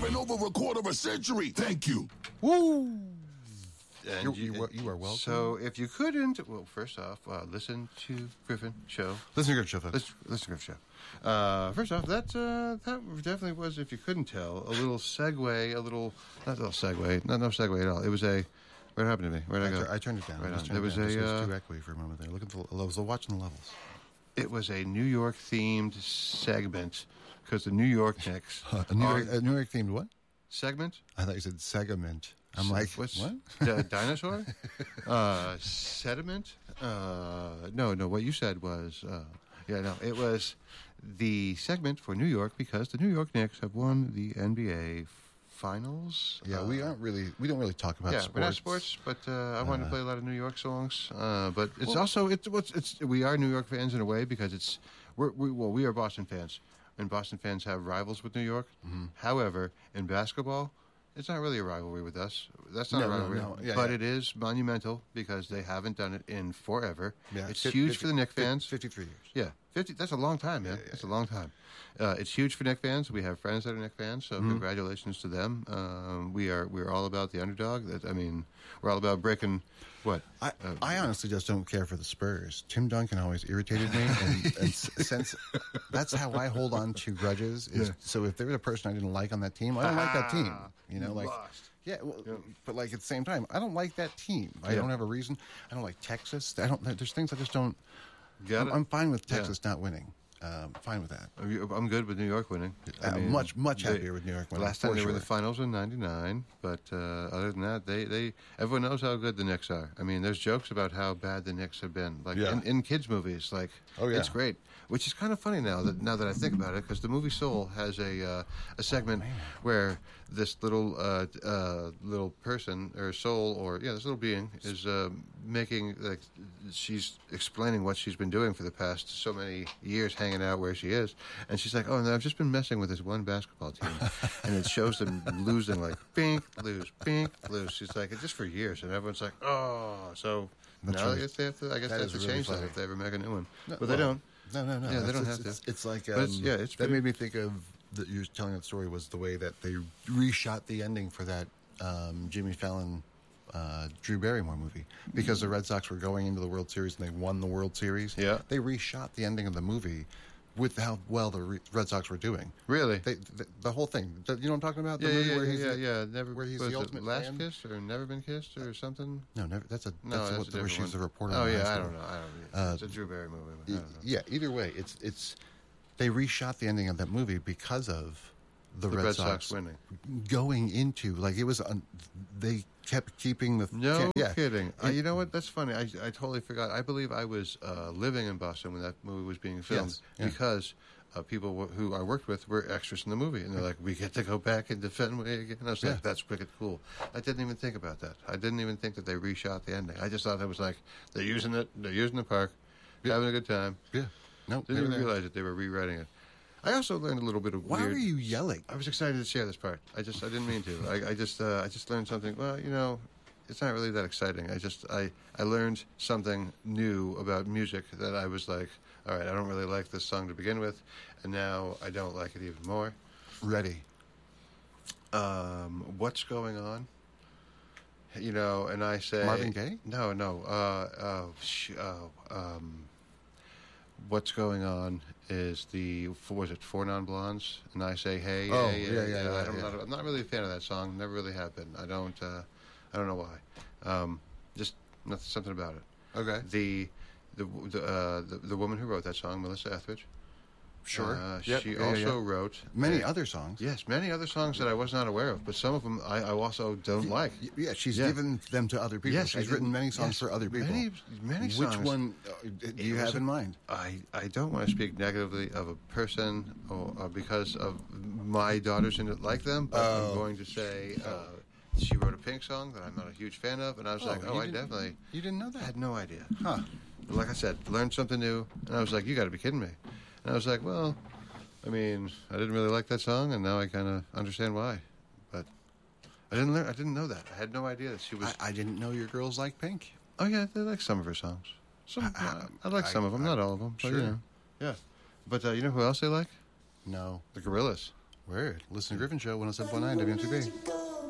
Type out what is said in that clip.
been over a quarter of a century. Thank you. Woo! And You are welcome. So if you couldn't, well, first off, listen to Griffin Show. Listen to Griffin Show, folks. Listen to Griffin Show. First off, that definitely was, if you couldn't tell, a little segue, not a little segue, no segue at all. It was a, what happened to me? Where'd I go? I turned it down. Right on. It was too echoey for a moment there. Looking for levels. Watching the levels. It was a New York themed segment because the New York Knicks. A New York themed what? Segment? I thought you said segment. I'm like, what's what? Dinosaur? Sediment? No. What you said was, it was the segment for New York because the New York Knicks have won the NBA Finals. Yeah, we don't really talk about sports. We're not sports, but I wanted to play a lot of New York songs. But it's we are New York fans in a way because we are Boston fans, and Boston fans have rivals with New York. Mm-hmm. However, in basketball, it's not really a rivalry with us. That's not a rivalry. No. Yeah, but it is monumental because they haven't done it in forever. Yeah, it's huge for the Knicks fans. 53 years. Yeah, 50. That's a long time, man. That's a long time. It's huge for Knicks fans. We have friends that are Knicks fans, so congratulations to them. We're all about the underdog. We're all about breaking what? I honestly just don't care for the Spurs. Tim Duncan always irritated me, and since that's how I hold on to grudges. So if there was a person I didn't like on that team, I don't like that team. You know, like. Lost. Yeah, but like at the same time, I don't like that team. I don't have a reason. I don't like Texas. There's things I just don't. I'm fine with Texas not winning. Fine with that. I'm good with New York winning. Much happier with New York winning. Last time they were in the finals in '99, but other than that, everyone knows how good the Knicks are. I mean, there's jokes about how bad the Knicks have been, like in kids' movies. Like, it's great, which is kind of funny now that I think about it, because the movie Soul has a segment where this little person or soul or this little being is making, like, she's explaining what she's been doing for the past so many years, hanging out where she is, and she's like, I've just been messing with this one basketball team, and it shows them losing, like, pink, lose. She's like, it's just for years, and everyone's like, so now I guess they have to change that if they ever make a new one, but they don't. No. Yeah, they don't have to. It's like that made me think of that you were telling that story was the way that they reshot the ending for that Jimmy Fallon Drew Barrymore movie, because the Red Sox were going into the World Series and they won the World Series. Yeah, they reshot the ending of the movie with how well the Red Sox were doing. Really, the whole thing. You know what I'm talking about? The movie where never. Where he's the ultimate last fan? Kiss or Never Been Kissed or something. No, never. That's where she's the reporter. Oh yeah, I don't know. It's a Drew Barrymore movie. I don't know. Yeah. Either way, it's they reshot the ending of that movie because of the Red Sox winning, going into, like, it was they kept keeping the kidding. You know what? That's funny. I totally forgot. I believe I was living in Boston when that movie was being filmed because people who I worked with were extras in the movie, and they're like, we get to go back and defend Fenway again. And I was like, that's wicked cool. I didn't even think about that. I didn't even think that they reshot the ending. I just thought it was like, they're using the park, having a good time. Yeah. No, didn't even realize that they were rewriting it. I also learned a little bit of Why were you yelling? I was excited to share this part. I didn't mean to. I just learned something. Well, it's not really that exciting. I learned something new about music that I was like, all right, I don't really like this song to begin with, and now I don't like it even more. Ready. What's going on? And I say Marvin Gaye? No. What's going on is Four Non Blondes, and I say, hey, I'm not really a fan of that song. Never really have been. I don't know why. Just something about it. Okay. The woman who wrote that song, Melissa Etheridge. Sure. She also wrote many other songs. Yes, many other songs that I was not aware of, but some of them I also don't like. Yeah, she's given them to other people. Yes, she's written many songs for other people. Many songs. Which one do you have in mind? I don't want to speak negatively of a person or because of my daughters didn't like them, but I'm going to say she wrote a Pink song that I'm not a huge fan of, and I was like, I definitely... You didn't know that? I had no idea. Huh. Like I said, learned something new, and I was like, you got to be kidding me. And I was like, well, I mean, I didn't really like that song, and now I kind of understand why. But I didn't know that. I had no idea that she was... I didn't know your girls like Pink. Oh, yeah, they like some of her songs. I like some of them, not all of them. Sure. But, yeah. But you know who else they like? No. The Gorillaz. Word. Listen to Griffin Show, 107.9 WMTV.